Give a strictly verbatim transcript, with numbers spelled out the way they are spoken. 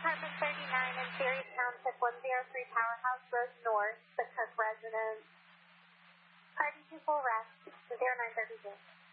Apartment thirty-nine in Ceres Township, one oh three Powerhouse Road North, the Cook residence. Party to full rest, zero nine thirty-two.